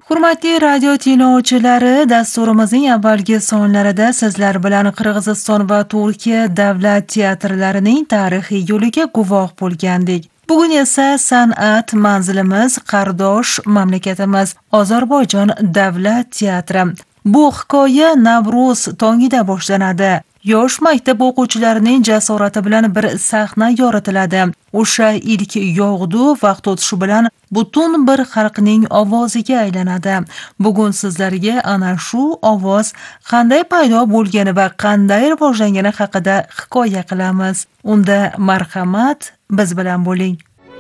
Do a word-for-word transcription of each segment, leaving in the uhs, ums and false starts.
Hurmatli radio tinglovchilari, dasturimizning avvalgi sonlarida sizlar bilan Qirg'iziston va Turkiya davlat teatrlarining tarixiy yo'liga guvoh bo'lgandik. Bugun esa san'at manzilimiz qardosh mamlakatimiz Ozarbayjon davlat teatri. Bu hikoya Navruz tongida boshlanadi. Yosh maktab o'quvchilarining jasorati bilan bir sahna yoritiladi. O'sha ilk yog'du vaqt o'tishi bilan butun bir xalqning ovoziga aylanadi. Bugun sizlarga ana shu ovoz qanday paydo bo'lgani va qanday rivojlangani haqida hikoya qilamiz. Unda marhamat, biz bilan bo'ling.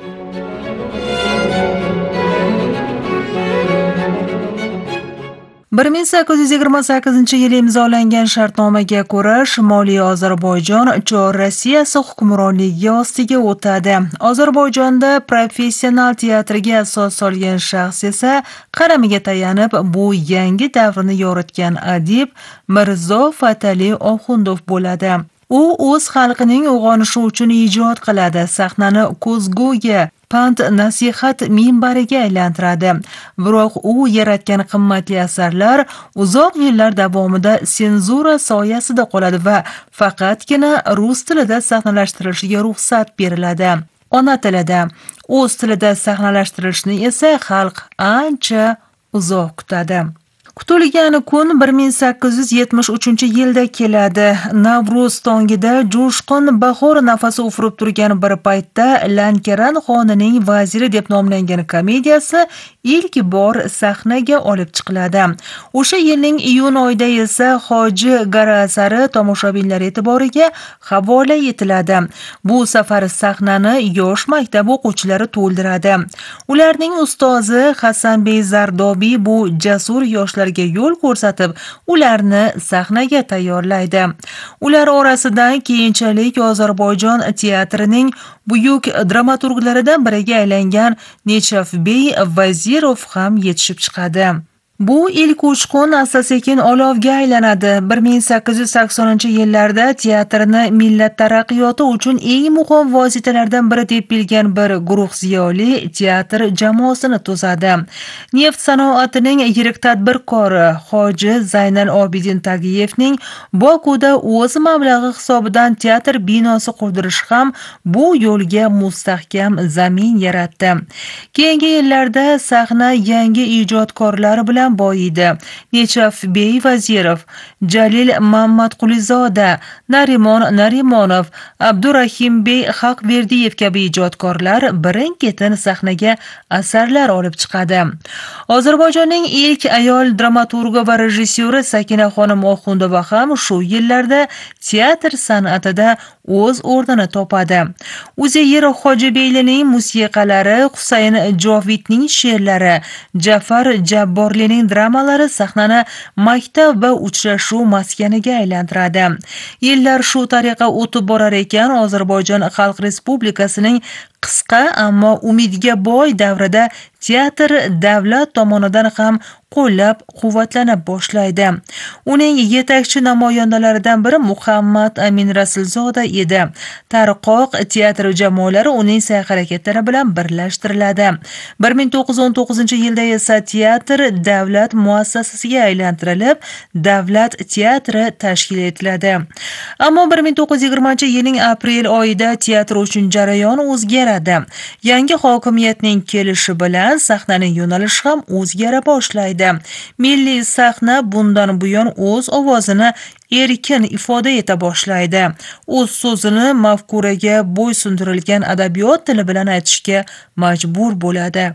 bir ming sakkiz yuz yigirma sakkizinchi yil imzolangan shartnomaga ko'ra Shimoliy Ozarbayjon Chor Rossiyasi hukmronligi ostiga o'tadi. Ozarbayjonda professional teatriga asos solgan shaxs esa qalamiga tayanib bu yangi davrni yoritgan adib Mirzo Fatali Oxundov bo'ladi. U o'z xalqining uyg'onishi uchun ijod qiladi, sahnani ko'zguga, pand nasihat minbariga aylantiradi. Biroq u yaratgan qimmatli asarlar uzoq yillar davomida senzura soyasida qoladi va faqatgina rus tilida sahnalashtirishiga ruxsat beriladi. Ona tilida, o'z tilida sahnalashtirishni esa xalq ancha uzoq kutadi. Kutilgan kun bir ming sakkiz yuz yetmish uchinchi yilda keladi. Navruz tongida jo'shqin bahor nafasi ufurib turgan bir paytda Lankaran xonining vaziri deb nomlangan komediyasi ilk bor sahnaga olib chiqiladi. O'sha yilning iyun oyida esa Hoji Gara asari tomoshabinlar e'tiboriga havola etiladi. Bu safar sahnani yosh maktab o'quvchilari to'ldiradi. Ularning ustozi Hasanbey Zardobiy bu jasur yoshlar yo'l ko'rsatib, ularni sahnaga tayyorlaydi. Ular orasidan keyinchalik Ozarbayjon teatrining buyuk dramaturglaridan biriga aylangan Nechafbey Vazirov ham yetishib chiqadi. Bu ilk uchqun asta-sekin olovga aylanadi. bir ming sakkiz yuz saksoninchi yillarda teatrni millat taraqqiyoti uchun eng muhim vositalardan biri deb bilgan bir guruh ziyoli teatr jamoasini tuzadi. Neft sanoatining yirik tadbirkori Hoji Zaynal Obidin Tagiyevning Bokuda o'z mablag'i hisobidan teatr binosi qurdirishi ham bu yo'lga mustahkam zamin yaratdi. Keyingi yillarda sahna yangi ijodkorlar bilan boyidi. Nechafbey Vazirov, Jalil Mammadqulizoda, Narimon Narimonov, Abdurahimbey Haqverdiyev kabi ijodkorlar birin-ketin sahnaga asarlar olib chiqadi. Ozarbayjonning ilk ayol dramaturgi va rejissyori Sakinaxonim Oxundova ham shu yillarda teatr san'atida o'z o'rnini topadi. Uzeyir Hojibeylining musiqalari, Husayn Jovidning she'rlari, Jafar Jabborlining dramalari sahnani maktab va uchrashuv maskaniga aylantiradi. Yillar shu tariqa o'tib borar ekan, Ozarbayjon Xalq Respublikasining qisqa ammo umidga boy davrida teatr davlat tomonidan ham qo'llab-quvvatlana boshlaydi. Uning yetakchi namoyandalaridan biri Muhammad Amin Rasulzoda edi. Tarqoq teatr jamoalari uning sa'y-harakatlari bilan birlashtiriladi. bir ming to'qqiz yuz o'n to'qqizinchi yilda esa teatr davlat muassasasiga aylantirilib, davlat teatri tashkil etiladi. Ammo bir ming to'qqiz yuz yigirmanchi yilning aprel oyida teatr uchun jarayon o'zgaradi. Yangi hokimiyatning kelishi bilan sahnaning yo'nalishi ham o'zgara boshlaydi. Milliy sahna bundan buyon o'z ovozini erkin ifoda eta boshlaydi. O'z so'zini mafkuraga bo'ysundirilgan adabiyot tili bilan aytishga majbur bo'ladi.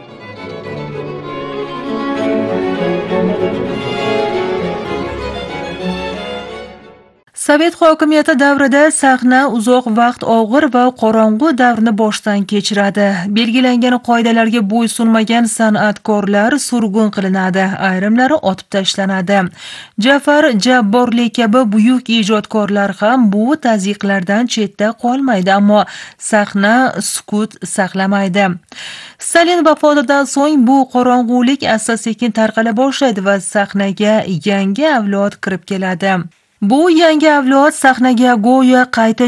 Sovet hokimiyati davrida sahna uzoq vaqt og'ir va qorong'u davrni boshdan kechiradi. Belgilangan qoidalarga bo'ysunmagan san'atkorlar surgun qilinadi, ayrimlari otib tashlanadi. Jafar Jabborli kabi buyuk ijodkorlar ham bu tazyiqlardan chetda qolmaydi, ammo sahna sukut saqlamaydi. Stalin vafotidan so'ng bu qorong'ulik asta-sekin tarqala boshlaydi va sahnaga yangi avlod kirib keladi. Bu yangi avlod sahnaga go'yo qayta